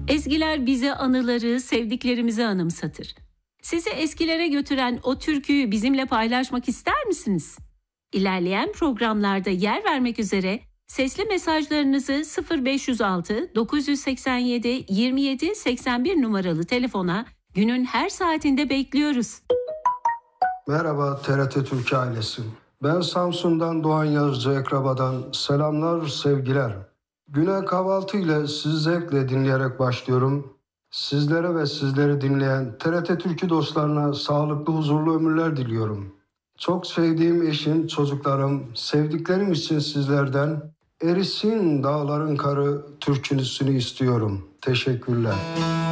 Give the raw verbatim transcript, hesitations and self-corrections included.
Ezgiler bize anıları, sevdiklerimizi anımsatır. Sizi eskilere götüren o türküyü bizimle paylaşmak ister misiniz? İlerleyen programlarda yer vermek üzere sesli mesajlarınızı sıfır beş yüz altı dokuz yüz seksen yedi yirmi yedi seksen bir numaralı telefona günün her saatinde bekliyoruz. Merhaba T R T Türkiye ailesi. Ben Samsun'dan Doğan Yazıcı Ekraba'dan selamlar, sevgiler. Güne kahvaltı ile sizi zevkle dinleyerek başlıyorum. Sizlere ve sizleri dinleyen T R T Türkü dostlarına sağlıklı, huzurlu ömürler diliyorum. Çok sevdiğim eşim, çocuklarım, sevdiklerim için sizlerden Erisin Dağların Karı türküsünü istiyorum. Teşekkürler.